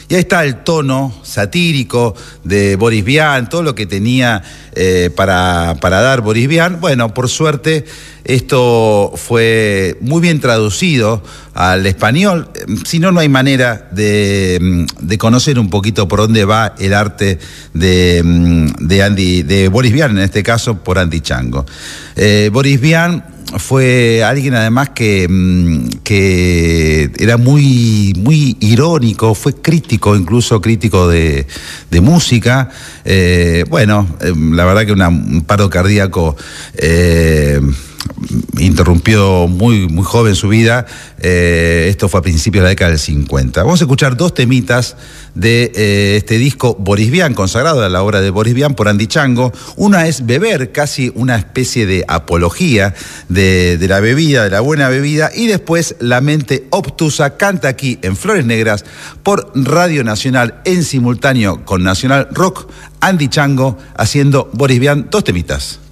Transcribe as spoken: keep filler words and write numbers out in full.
Y ahí está el tono satírico de Boris Vian, todo lo que tenía eh, para, para dar Boris Vian. Bueno, por suerte esto fue muy bien traducido al español, si no, no hay manera de, de conocer un poquito por dónde va el arte de, de, Andy, de Boris Vian, en este caso por Andy Chango. Eh, Boris Vian fue alguien además que, que era muy, muy irónico, fue crítico, incluso crítico de, de música. Eh, bueno, eh, la verdad que una, un paro cardíaco eh, interrumpió muy, muy joven su vida. Eh, esto fue a principios de la década del cincuenta. Vamos a escuchar dos temitas de eh, este disco Boris Vian, consagrado a la obra de Boris Vian por Andy Chango. Una es Beber, casi una especie de apología de, de la bebida, de la buena bebida, y después La mente obtusa, canta aquí en Flores Negras por Radio Nacional en simultáneo con Nacional Rock, Andy Chango haciendo Boris Vian, dos temitas.